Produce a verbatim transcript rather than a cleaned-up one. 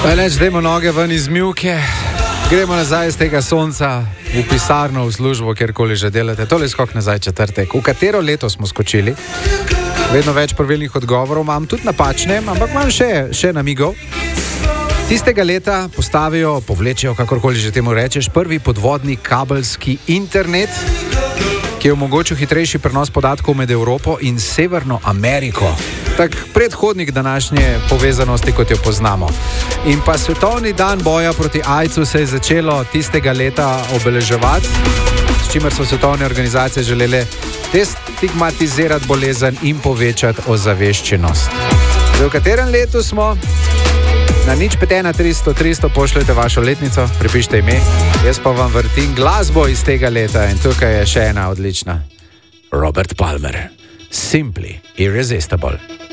Reč, dajmo noge ven iz mivke, gremo nazaj z tega sonca v pisarno, v službo, kjerkoli že delate. Tole skok nazaj četrtek. V katero leto smo skočili? Vedno več pravilnih odgovorov imam, tudi napačne, ampak imam še, še namigov. Tistega leta postavijo, povlečejo, kakorkoli že temu rečeš, prvi podvodni kabelski internet, ki je omogočil hitrejši prenos podatkov med Evropo in Severno Ameriko. Tak predhodnik današnje povezanosti, kot jo poznamo. In pa svetovni dan boja proti aidsu se je začelo tistega leta obeleževati, s čimer so svetovne organizacije želele destigmatizirati bolezen in povečati ozaveščenost. V katerem letu smo? Na nič pet ena tristo tristo pošljete vašo letnico, pripišite ime, jaz pa vam vrtim glasbo iz tega leta in tukaj je še ena odlična. Robert Palmer, Simply Irresistible.